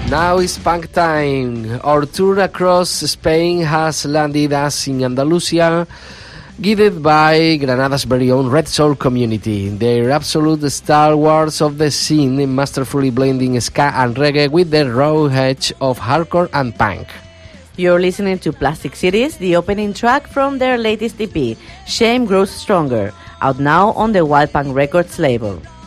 Now it's punk time. Our tour across Spain has landed us in Andalusia, guided by Granada's very own Red Soul community. They're absolute stalwarts of the scene, masterfully blending ska and reggae with the raw edge of hardcore and punk. You're listening to Plastic Cities, the opening track from their latest EP, Shame Grows Stronger, out now on the Wild Punk Records label.